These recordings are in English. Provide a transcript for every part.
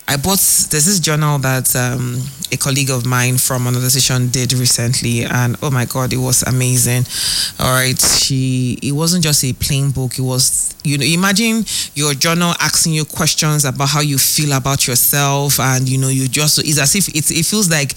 There's this journal that a colleague of mine from another station did recently, and oh my god, it was amazing. All right, it wasn't just a plain book. It was, imagine your journal asking you questions about how you feel about yourself, and it's as if it feels like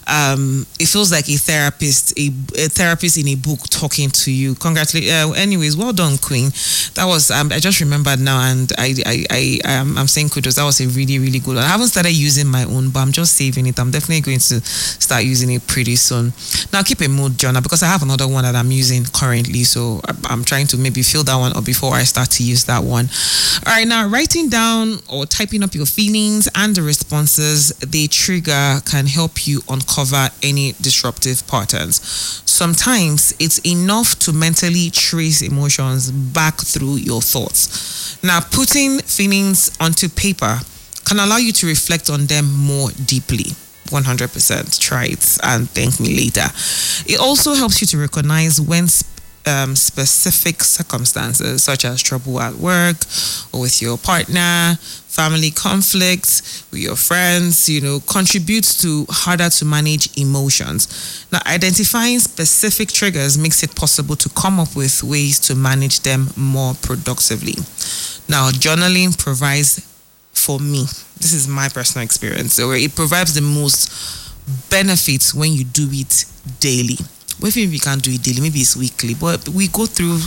a therapist in a book talking to you. Congratulations. Anyways, well done, Queen. That was I just remembered now, and I'm saying kudos. That was a really, really good one. I haven't started using my own, but I'm just saving it. I'm definitely going to start using it pretty soon. Now, keep a mood journal, because I have another one that I'm using currently, so I'm trying to maybe fill that one up before I start to use that one. All right, now writing down or typing up your feelings and the responses they trigger can help you uncover any disruptive patterns. Sometimes it's enough to mentally trace emotions back through your thoughts. Now, putting feelings onto paper can allow you to reflect on them more deeply. 100%. Try it and thank me later. It also helps you to recognize when specific circumstances, such as trouble at work or with your partner, family conflicts with your friends, contributes to harder to manage emotions. Now, identifying specific triggers makes it possible to come up with ways to manage them more productively. Now, journaling provides, for me, this is my personal experience, where it provides the most benefits when you do it daily. Well, if you can't do it daily, maybe it's weekly, but we go through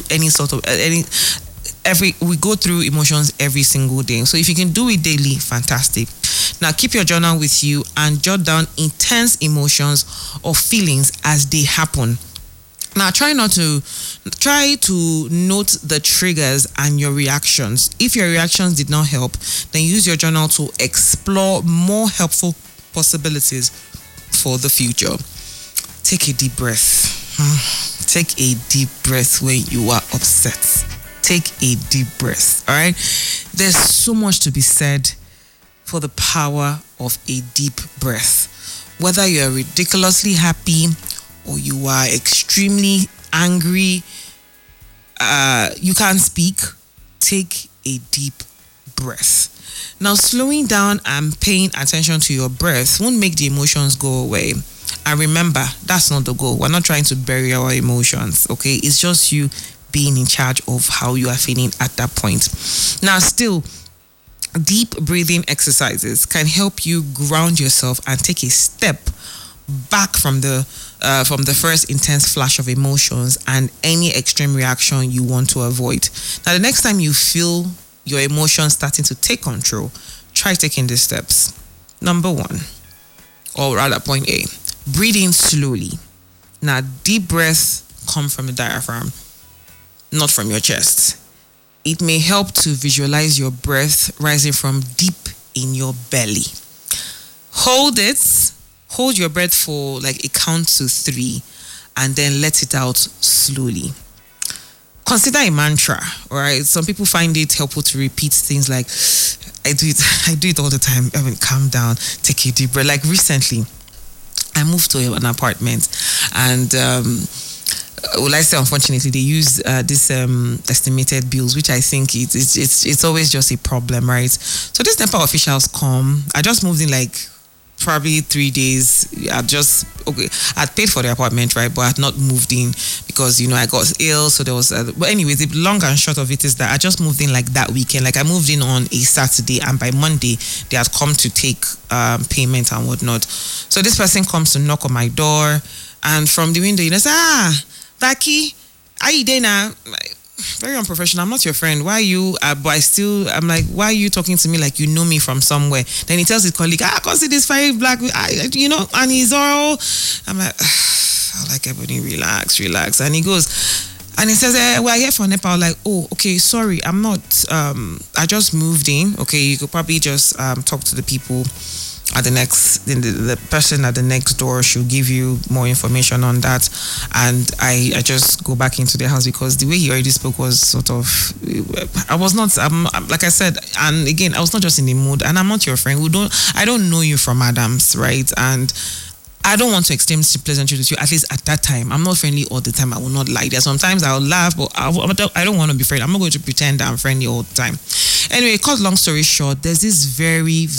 we go through emotions every single day. So if you can do it daily, fantastic. Now, keep your journal with you and jot down intense emotions or feelings as they happen. Now, try to note the triggers and your reactions. If your reactions did not help, then use your journal to explore more helpful possibilities for the future. Take a deep breath. Take a deep breath when you are upset. Take a deep breath. All right? There's so much to be said for the power of a deep breath. Whether you're ridiculously happy or you are extremely angry, you can't speak, take a deep breath. Now, slowing down and paying attention to your breath won't make the emotions go away. And remember, that's not the goal. We're not trying to bury our emotions, okay? It's just you being in charge of how you are feeling at that point. Now, still, deep breathing exercises can help you ground yourself and take a step back from the first intense flash of emotions and any extreme reaction you want to avoid. Now, the next time you feel your emotions starting to take control, try taking these steps. Number 1, or rather point A, breathe in slowly. Now, deep breaths come from the diaphragm, not from your chest. It may help to visualize your breath rising from deep in your belly. Hold your breath for like a count to 3 and then let it out slowly. Consider a mantra, all right? Some people find it helpful to repeat things like, I do it all the time. Calm down, take a deep breath. Like recently, I moved to an apartment, and unfortunately, they use this estimated bills, which I think it's always just a problem, right? So these NEPA officials come. I just moved in like probably 3 days. I'd paid for the apartment, right, but I had not moved in because I got ill. So there was but anyways, the long and short of it is that I just moved in like that weekend. Like I moved in on a Saturday, and by Monday they had come to take payment and whatnot. So this person comes to knock on my door, and from the window say, Vaki, are you there now? Very unprofessional. I'm not your friend. Why are you? But I'm like, why are you talking to me like you know me from somewhere? Then he tells his colleague, I can't see this 5 black, and he's all, I'm like, like, everybody relax. And he goes, and he says, we're here for NEPA. I'm like, oh, okay, sorry, I'm not, I just moved in. Okay, you could probably just talk to the people at the person at the next door should give you more information on that. And I just go back into the house because the way he already spoke was sort of, I was not, like I said, and again, I was not just in the mood, and I'm not your friend. I don't know you from Adams, right? And I don't want to extend pleasantry with you, at least at that time. I'm not friendly all the time. I will not lie. There sometimes I'll laugh, but I don't want to be friendly. I'm not going to pretend that I'm friendly all the time. Anyway, cut long story short, there's this very,